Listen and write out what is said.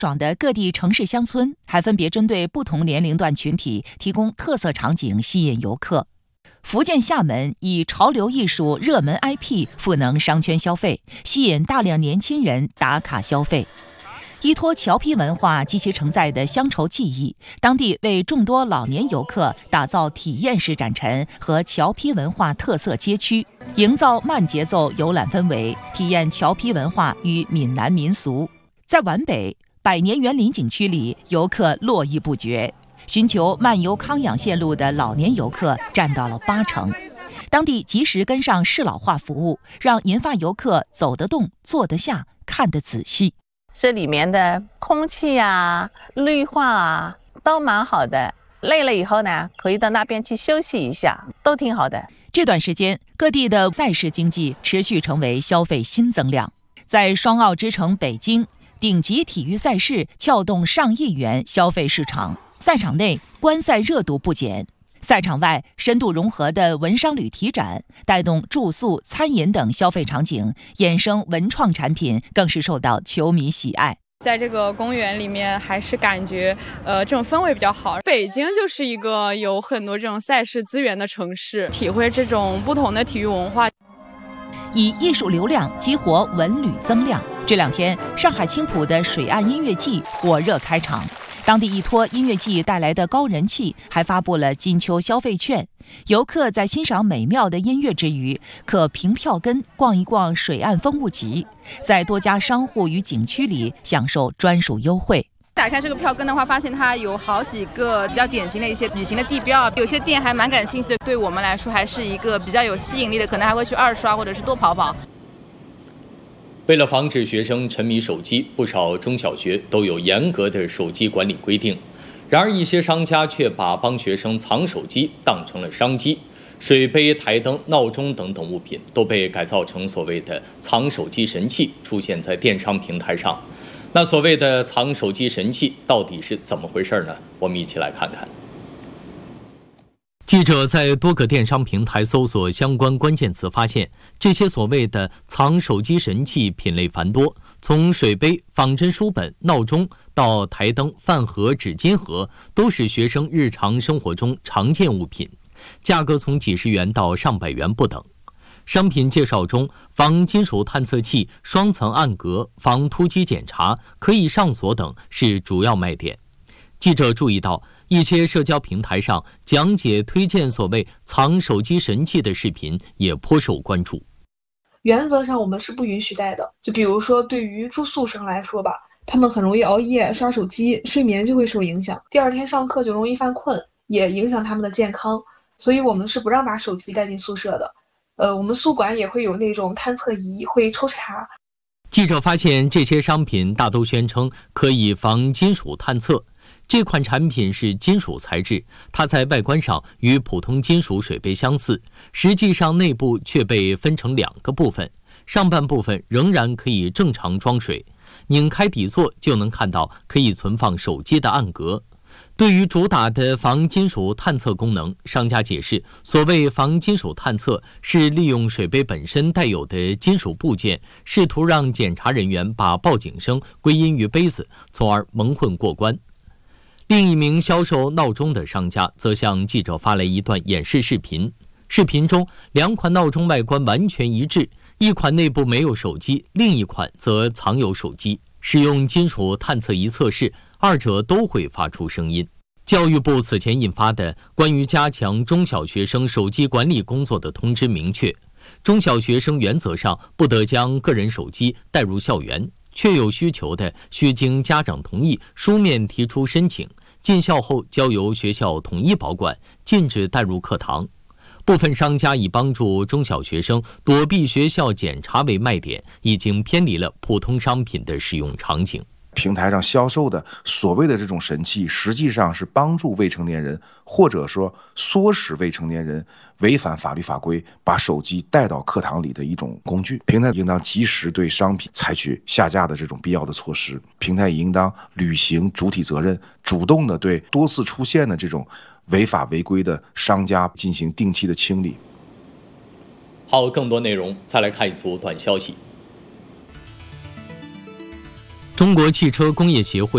爽的各地城市乡村还分别针对不同年龄段群体提供特色场景，吸引游客。福建厦门以潮流艺术、热门 IP 赋能商圈消费，吸引大量年轻人打卡消费。依托侨批文化及其承载的乡愁记忆，当地为众多老年游客打造体验式展陈和侨批文化特色街区，营造慢节奏游览氛围，体验侨批文化与闽南民俗。在皖北百年园林景区里，游客络绎不绝，寻求漫游康养线路的老年游客占到了80%。当地及时跟上适老化服务，让银发游客走得动、坐得下、看得仔细。 这里面的空气啊、绿化啊都蛮好的，累了以后呢，可以到那边去休息一下，都挺好的。 这段时间，各地的赛事经济持续成为消费新增量。在双奥之城北京，顶级体育赛事撬动上亿元消费市场，赛场内观赛热度不减。赛场外深度融合的文商旅体展，带动住宿、餐饮等消费场景，衍生文创产品更是受到球迷喜爱。 在这个公园里面，还是感觉这种氛围比较好。北京就是一个有很多这种赛事资源的城市，体会这种不同的体育文化。 以艺术流量激活文旅增量。这2天，上海青浦的水岸音乐季火热开场。当地依托音乐季带来的高人气，还发布了金秋消费券。游客在欣赏美妙的音乐之余，可凭票根逛一逛水岸风物集，在多家商户与景区里享受专属优惠。 打开这个票根的话，发现它有好几个比较典型的一些旅行的地标，有些店还蛮感兴趣的，对我们来说还是一个比较有吸引力的，可能还会去2刷或者是多跑跑。 为了防止学生沉迷手机，不少中小学都有严格的手机管理规定。然而，一些商家却把帮学生藏手机当成了商机，水杯、台灯、闹钟等等物品都被改造成所谓的藏手机神器，出现在电商平台上。那所谓的藏手机神器到底是怎么回事呢？我们一起来看看。记者在多个电商平台搜索相关关键词，发现这些所谓的藏手机神器品类繁多，从水杯、仿真书本、闹钟到台灯、饭盒、纸巾盒，都是学生日常生活中常见物品，价格从几十元到上百元不等。商品介绍中，防金属探测器、双层暗格、防突击检查、可以上锁等是主要卖点。记者注意到，一些社交平台上讲解推荐所谓藏手机神器的视频也颇受关注。 原则上我们是不允许带的，就比如说对于住宿生来说吧，他们很容易熬夜刷手机，睡眠就会受影响，第2天上课就容易犯困，也影响他们的健康，所以我们是不让把手机带进宿舍的。我们宿管也会有那种探测仪，会抽查。 记者发现，这些商品大都宣称可以防金属探测。这款产品是金属材质，它在外观上与普通金属水杯相似，实际上内部却被分成2个部分，上半部分仍然可以正常装水，拧开底座就能看到可以存放手机的暗格。对于主打的防金属探测功能，商家解释，所谓防金属探测是利用水杯本身带有的金属部件，试图让检查人员把报警声归因于杯子，从而蒙混过关。另一名销售闹钟的商家则向记者发来一段演示视频，视频中2款闹钟外观完全一致，一款内部没有手机，另一款则藏有手机。使用金属探测仪测试，2者都会发出声音。教育部此前印发的关于加强中小学生手机管理工作的通知明确，中小学生原则上不得将个人手机带入校园，确有需求的需经家长同意书面提出申请，进校后交由学校统一保管，禁止带入课堂。部分商家以帮助中小学生躲避学校检查为卖点，已经偏离了普通商品的使用场景。 平台上销售的所谓的这种神器，实际上是帮助未成年人，或者说唆使未成年人违反法律法规，把手机带到课堂里的一种工具。平台应当及时对商品采取下架的这种必要的措施，平台也应当履行主体责任，主动的对多次出现的这种违法违规的商家进行定期的清理。 好，更多内容再来看一组短消息。中国汽车工业协会